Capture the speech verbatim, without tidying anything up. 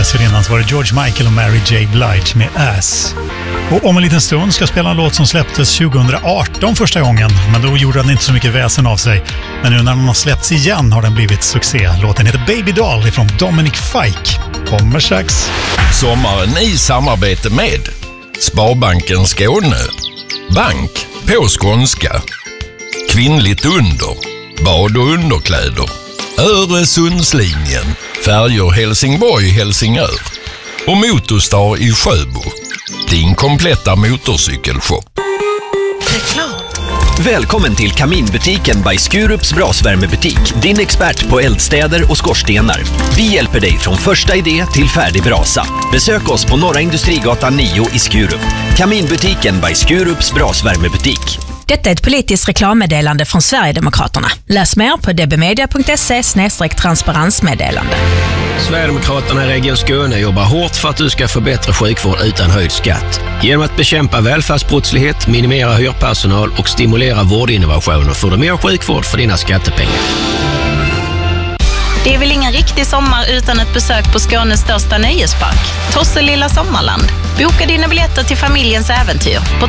dessförinnan så var det George Michael och Mary J. Blige med Ass. Och om en liten stund ska jag spela en låt som släpptes tjugohundraarton första gången, men då gjorde den inte så mycket väsen av sig. Men nu när den har släppts igen har den blivit succé. Låten heter Baby Doll ifrån Dominic Fike. Kommer strax. Sommaren i samarbete med Sparbanken Skåne. Bank på skånska. Kvinnligt under. Bad- och underkläder. Öresundslinjen. Färjor Helsingborg-Helsingör. Och Motorstar i Sjöbo. Din kompletta motorcykelshop. Reklam. Välkommen till Kaminbutiken by Skurups brasvärmebutik. Din expert på eldstäder och skorstenar. Vi hjälper dig från första idé till färdig brasa. Besök oss på Norra Industrigatan nio i Skurup. Kaminbutiken by Skurups brasvärmebutik. Detta är ett politiskt reklammeddelande från Sverigedemokraterna. Läs mer på dbmedia punkt se slash transparensmeddelande. Sverigedemokraterna i Region Skåne jobbar hårt för att du ska få bättre sjukvård utan höjd skatt. Genom att bekämpa välfärdsbrottslighet, minimera hyrpersonal och stimulera vårdinnovationer får du mer sjukvård för dina skattepengar. Det är väl ingen riktig sommar utan ett besök på Skånes största nöjespark, Tosselilla Sommarland. Boka dina biljetter till familjens äventyr på